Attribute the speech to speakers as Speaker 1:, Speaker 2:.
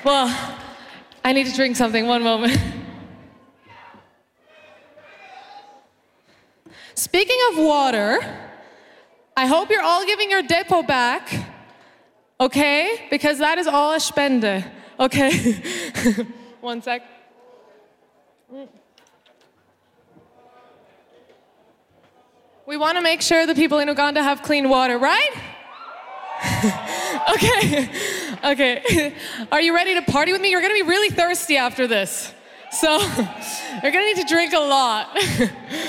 Speaker 1: Well, I need to drink something. One moment. Speaking of water, I hope you're all giving your Depot back, okay? Because that is all a Spende, okay? 1 sec. We want to make sure the people in Uganda have clean water, right? Okay. Are you ready to party with me? You're gonna be really thirsty after this. So, you're gonna need to drink a lot.